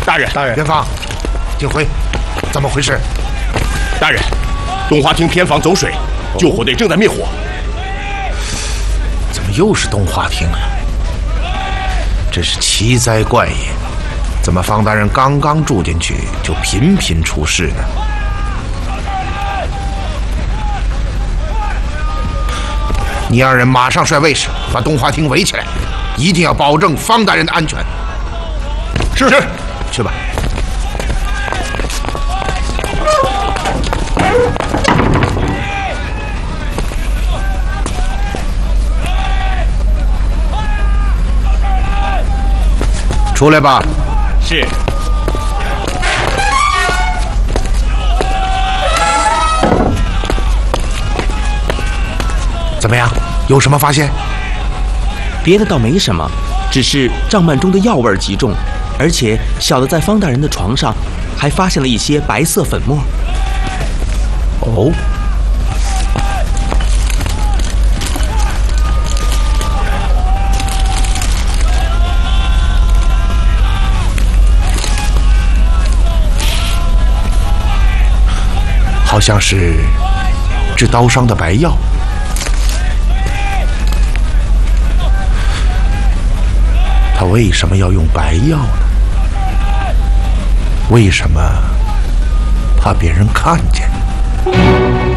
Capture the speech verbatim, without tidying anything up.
大人， 大人， 元芳，景辉，怎么回事？ 大人，东华厅偏房走水，救火队正在灭火。 怎么又是东华厅啊？真是奇哉怪也！怎么方大人刚刚住进去就频频出事呢？你二人马上率卫士把东华厅围起来，一定要保证方大人的安全。 是是， 去吧。出来吧。 是。 怎么样？有什么发现？ 别的倒没什么，只是帐幔中的药味极重，而且小的在方大人的床上还发现了一些白色粉末。 哦。好像是治刀伤的白药。他为什么要用白药呢？为什么怕别人看见？